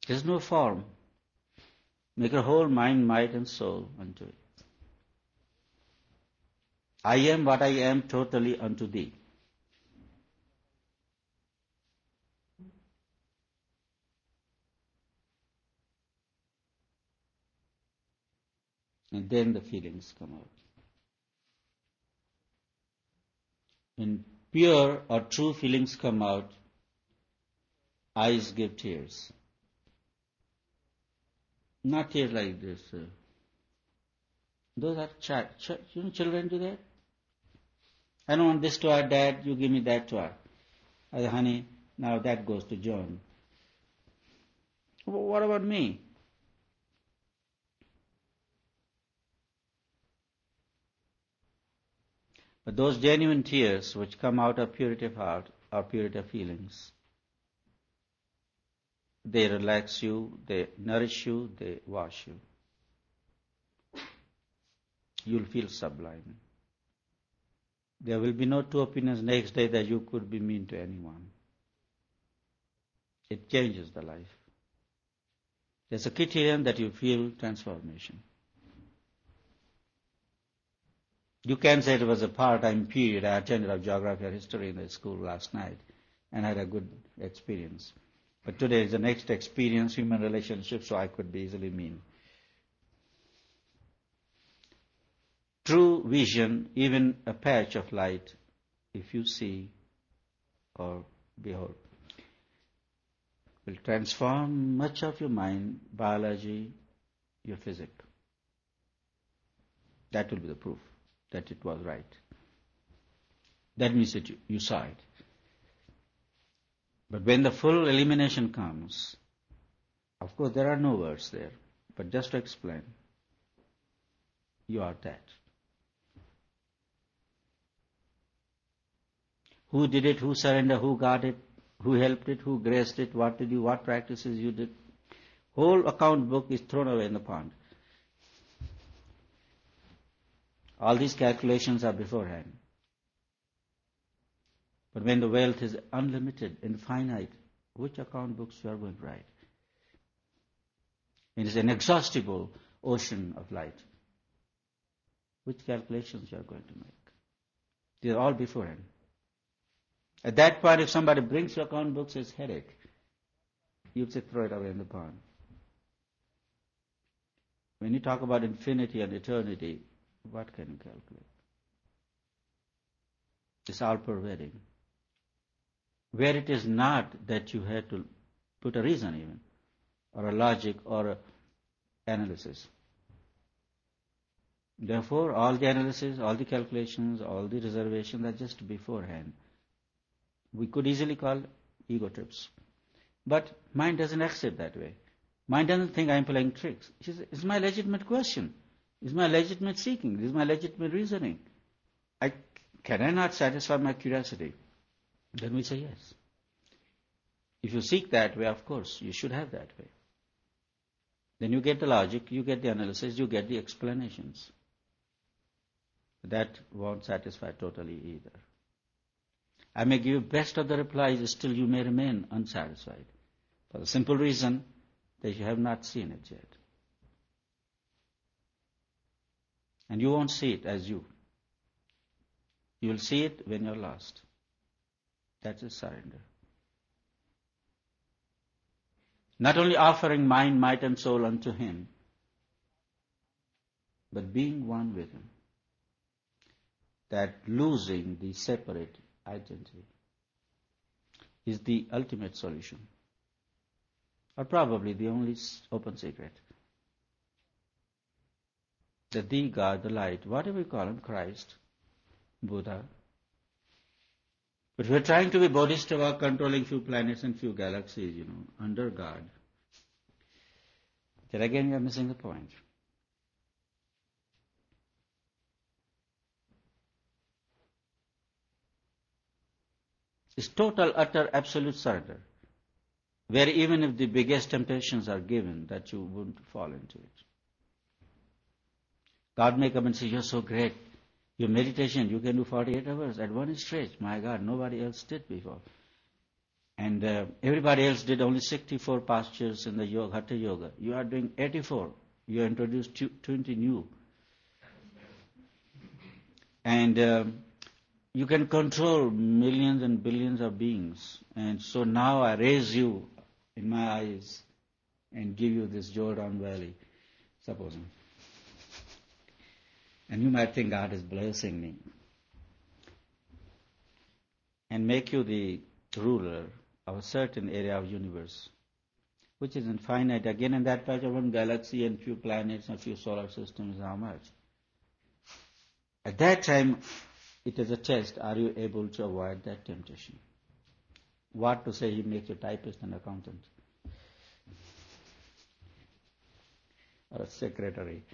There's no form. Make your whole mind, might and soul unto it. I am what I am totally unto thee. And then the feelings come out. When pure or true feelings come out, eyes give tears. Not tears like this. Those are children do that. I don't want this toy, Dad, you give me that toy. I say, honey, now that goes to John. What about me? But those genuine tears which come out of purity of heart or purity of feelings, they relax you, they nourish you, they wash you. You'll feel sublime. There will be no two opinions next day that you could be mean to anyone. It changes the life. There's a criterion that you feel transformation. You can say it was a part-time period. I attended a geography or history in the school last night and had a good experience. But today is the next experience, human relationships, so I could be easily mean. True vision, even a patch of light, if you see or behold, will transform much of your mind, biology, your physics. That will be the proof that it was right. That means that you saw it. But when the full elimination comes, of course there are no words there, but just to explain, you are that. Who did it, who surrendered, who got it, who helped it, who graced it, what did you, what practices you did. Whole account book is thrown away in the pond. All these calculations are beforehand. But when the wealth is unlimited, infinite, which account books you are going to write? It is an inexhaustible ocean of light. Which calculations you are going to make? They are all beforehand. At that point, if somebody brings you account books, it's headache. You say throw it away in the pond. When you talk about infinity and eternity, what can you calculate? It's all pervading. Where it is not that you have to put a reason even, or a logic, or an analysis. Therefore, all the analysis, all the calculations, all the reservations are just beforehand. We could easily call ego trips. But mind doesn't accept that way. Mind doesn't think I'm playing tricks. It's my legitimate question. It's my legitimate seeking. It's my legitimate reasoning. Can I not satisfy my curiosity? Then we say yes. If you seek that way, of course, you should have that way. Then you get the logic, you get the analysis, you get the explanations. That won't satisfy totally either. I may give you best of the replies, still you may remain unsatisfied. For the simple reason that you have not seen it yet. And you won't see it as you. You will see it when you're lost. That is surrender. Not only offering mind, might and soul unto Him, but being one with Him. That losing the separate identity is the ultimate solution. Or probably the only open secret. That the God, the light, whatever we call Him, Christ, Buddha. But we're trying to be Bodhisattva, controlling few planets and few galaxies, under God. Then again we are missing the point. It's total, utter, absolute surrender. Where even if the biggest temptations are given, that you wouldn't fall into it. God may come and say, you're so great. Your meditation, you can do 48 hours at one stretch. My God, nobody else did before. And everybody else did only 64 postures in the yoga, Hatha Yoga. You are doing 84. You introduced 20 new. And you can control millions and billions of beings. And so now I raise you in my eyes and give you this Jordan Valley, supposing. And you might think God is blessing me. And make you the ruler of a certain area of universe, which is infinite. Again, in that patch of one galaxy and few planets and few solar systems, how much? At that time, it is a test. Are you able to avoid that temptation? What to say, he makes a typist and accountant. Or a secretary.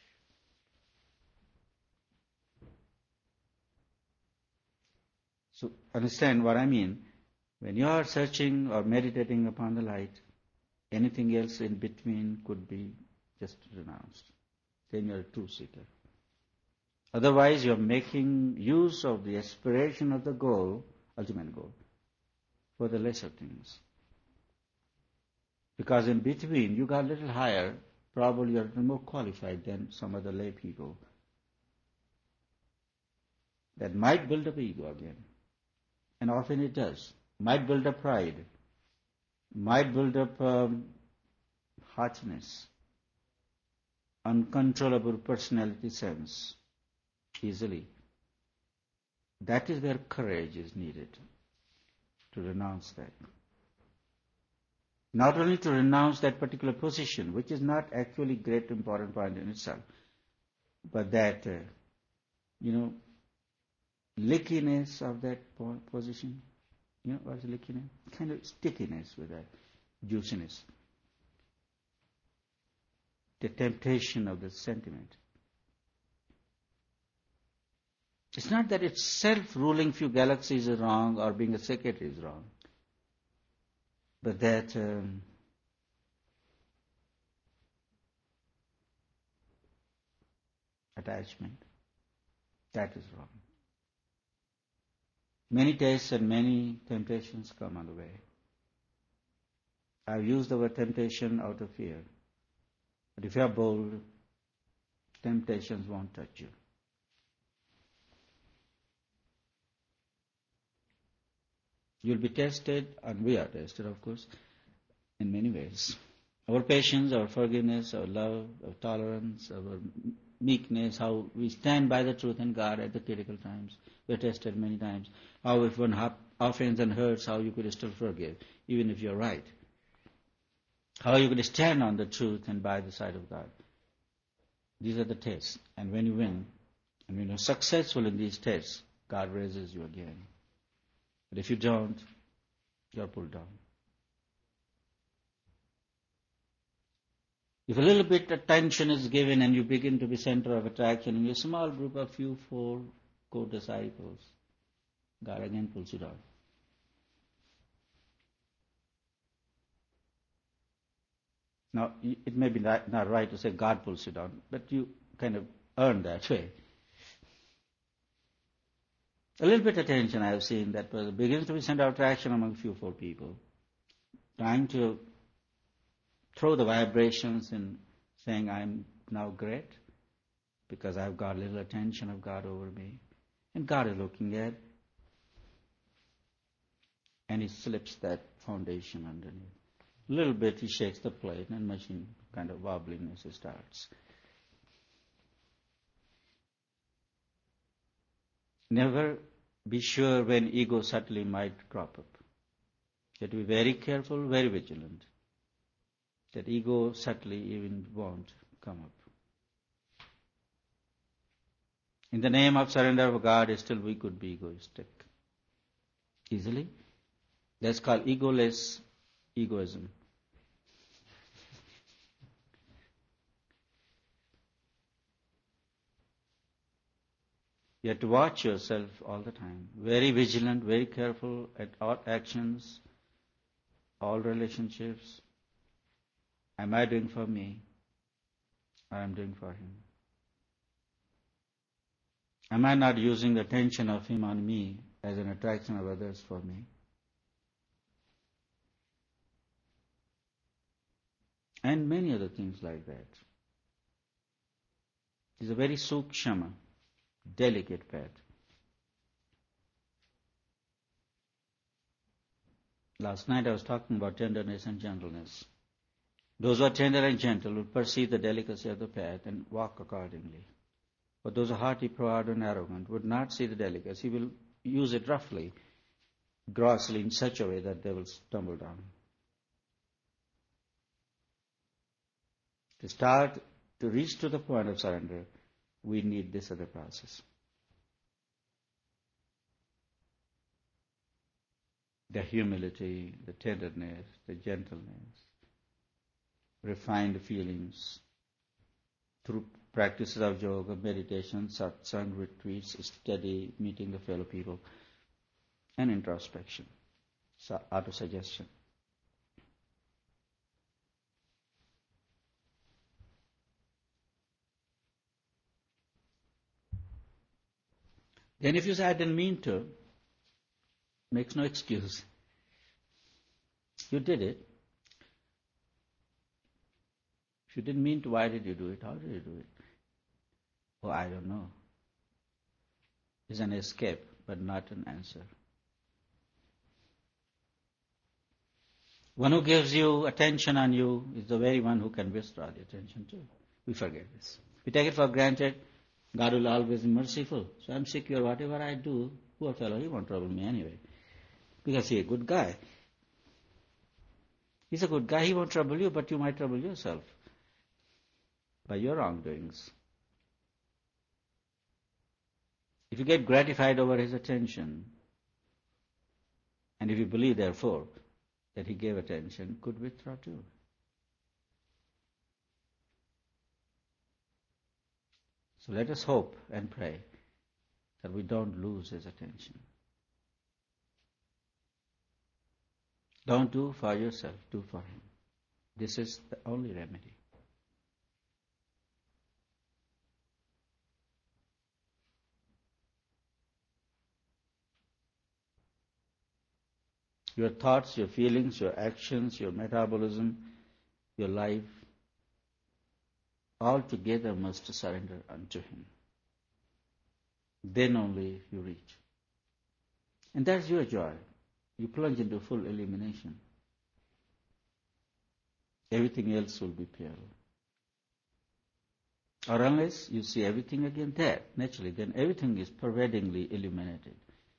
So, understand what I mean. When you are searching or meditating upon the light, anything else in between could be just renounced. Then you are a true seeker. Otherwise, you are making use of the aspiration of the goal, ultimate goal, for the lesser things. Because in between, you got a little higher, probably you are more qualified than some other lay people. That might build up ego again. And often it does. Might build up pride. Might build up haughtiness. Uncontrollable personality sense. Easily. That is where courage is needed. To renounce that. Not only to renounce that particular position, which is not actually great important point in itself, but that, lickiness of that position. You know what's lickiness? Kind of stickiness with that, juiciness. The temptation of the sentiment. It's not that itself ruling few galaxies is wrong or being a secretary is wrong, but that attachment, that is wrong. Many tests and many temptations come on the way. I've used the word temptation out of fear. But if you are bold, temptations won't touch you. You'll be tested, and we are tested, of course, in many ways. Our patience, our forgiveness, our love, our tolerance, our meekness, how we stand by the truth and God at the critical times. We are tested many times. How if one offends and hurts, how you could still forgive, even if you're right. How you could stand on the truth and by the side of God. These are the tests. And when you win, and when you're successful in these tests, God raises you again. But if you don't, you're pulled down. If a little bit attention is given and you begin to be center of attraction in your small group of few 4 co-disciples, God again pulls you down. Now, it may be not right to say God pulls you down, but you kind of earn that way. A little bit attention I have seen that begins to be center of attraction among few 4 people, trying to throw the vibrations in saying I'm now great because I've got a little attention of God over me. And God is looking at, and He slips that foundation underneath. A little bit He shakes the plate and machine kind of wobbliness starts. Never be sure when ego subtly might crop up. You have to be very careful, very vigilant. That ego subtly even won't come up. In the name of surrender of God, still we could be egoistic. Easily. That's called egoless egoism. You have to watch yourself all the time. Very vigilant, very careful at all actions, all relationships. Am I doing for me? I am doing for Him. Am I not using the attention of Him on me as an attraction of others for me? and many other things like that. It's a very sukshama, delicate path. Last night I was talking about tenderness and gentleness. Those who are tender and gentle will perceive the delicacy of the path and walk accordingly. But those who are haughty, proud, and arrogant would not see the delicacy, will use it roughly, grossly, in such a way that they will stumble down. To reach to the point of surrender, we need this other process. The humility, the tenderness, the gentleness, refined feelings, through practices of yoga, meditation, satsang, retreats, study, meeting the fellow people, and introspection, auto-suggestion. Then if you say, I didn't mean to, makes no excuse. You did it. If you didn't mean to, why did you do it? How did you do it? Oh, I don't know. It's an escape, but not an answer. One who gives you attention on you is the very one who can withdraw the attention too. We forget this. We take it for granted. God will always be merciful. So I'm secure. Whatever I do, poor fellow, he won't trouble me anyway. Because he's a good guy. He's a good guy. He won't trouble you, but you might trouble yourself by your wrongdoings. If you get gratified over his attention, and if you believe, therefore, that he gave attention, could withdraw too. So let us hope and pray that we don't lose his attention. Don't do for yourself, do for him. This is the only remedy. Your thoughts, your feelings, your actions, your metabolism, your life, all together must surrender unto him. Then only you reach. And that's your joy. You plunge into full elimination. Everything else will be pure. Or unless you see everything again there, naturally, then everything is pervadingly illuminated.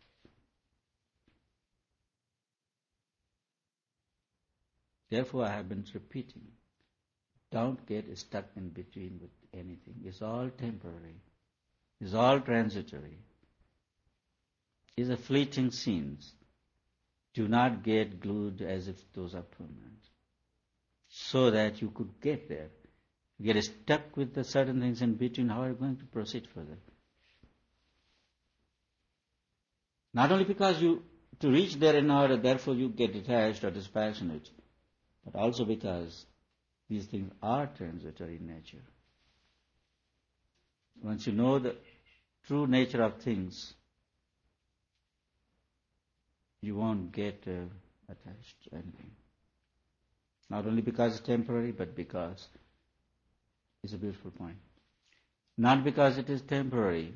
Therefore, I have been repeating, don't get stuck in between with anything. It's all temporary. It's all transitory. It's a fleeting scenes. Do not get glued as if those are permanent. So that you could get there. You get stuck with the certain things in between, how are you going to proceed further? Not only because to reach there in order, therefore you get detached or dispassionate, but also because these things are transitory in nature. Once you know the true nature of things, you won't get attached to anything. Not only because it's temporary, but because it's a beautiful point. Not because it is temporary,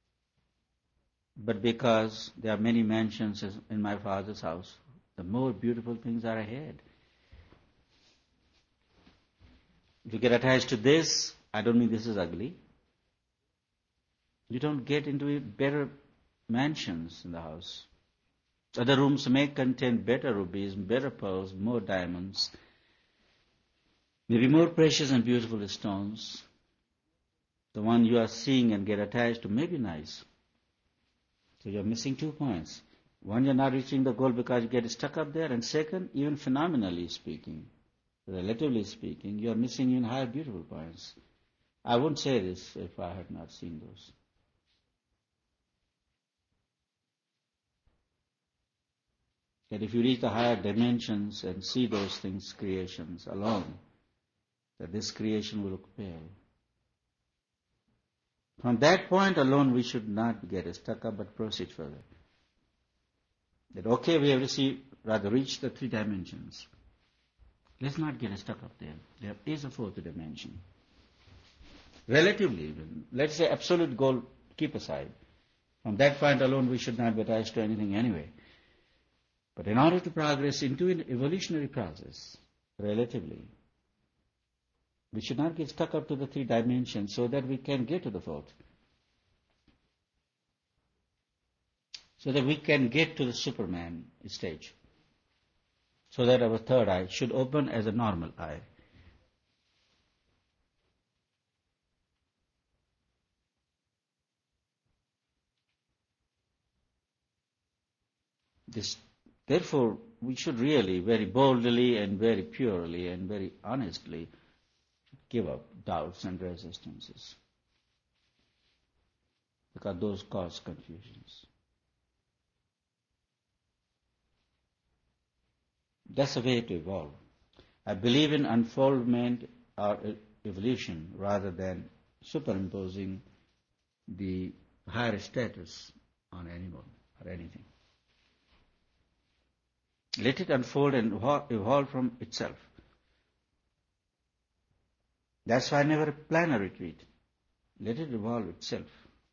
but because there are many mansions in my Father's house. The more beautiful things are ahead. If you get attached to this, I don't mean this is ugly. You don't get into better mansions in the house. Other rooms may contain better rubies, better pearls, more diamonds, maybe more precious and beautiful stones. The one you are seeing and get attached to may be nice. So you're missing 2 points. One, you're not reaching the goal because you get stuck up there. And second, even phenomenally speaking, relatively speaking, you're missing even higher beautiful points. I wouldn't say this if I had not seen those. That if you reach the higher dimensions and see those things, creations alone, that this creation will look pale. From that point alone, we should not get stuck up, but proceed further. That okay, we have reached the 3 dimensions. Let's not get stuck up there. There is a fourth dimension. Relatively even. Let's say absolute goal, keep aside. From that point alone, we should not be attached to anything anyway. But in order to progress into an evolutionary process, relatively, we should not get stuck up to the three dimensions so that we can get to the fourth. So that we can get to the Superman stage. So that our third eye should open as a normal eye. Therefore, we should really very boldly and very purely and very honestly give up doubts and resistances. Because those cause confusions. That's a way to evolve. I believe in unfoldment or evolution rather than superimposing the higher status on anyone or anything. Let it unfold and evolve from itself. That's why I never plan a retreat. Let it evolve itself.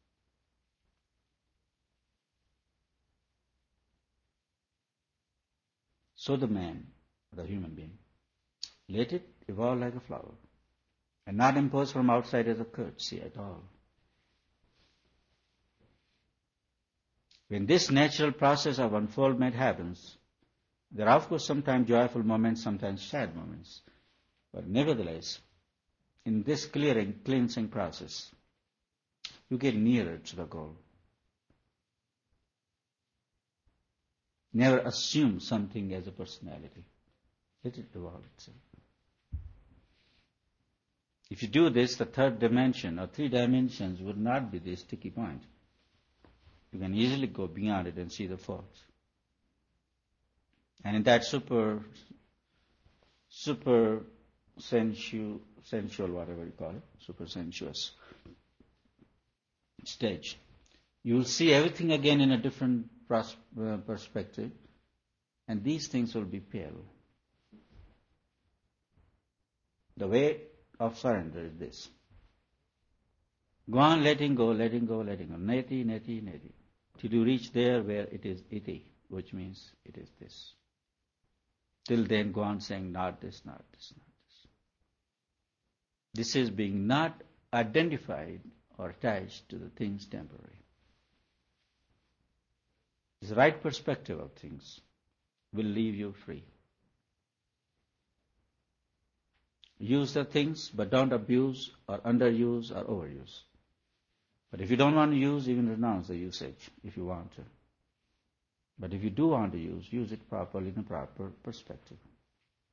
So the man, the human being, let it evolve like a flower and not impose from outside as a courtesy at all. When this natural process of unfoldment happens, there are of course sometimes joyful moments, sometimes sad moments. But nevertheless, in this clearing, cleansing process, you get nearer to the goal. Never assume something as a personality. Let it evolve itself. If you do this, the third dimension or three dimensions would not be the sticky point. You can easily go beyond it and see the fourth. And in that super sensual, whatever you call it, super sensuous stage, you will see everything again in a different perspective, and these things will be pale. The way of surrender is this. Go on letting go, letting go, letting go. Neti, neti, neti. Till you reach there where it is iti, which means it is this. Till then go on saying not this, not this, not this. This is being not identified or attached to the things temporary. This right perspective of things will leave you free. Use the things, but don't abuse or underuse or overuse. But if you don't want to use, even renounce the usage if you want to. But if you do want to use it properly in a proper perspective.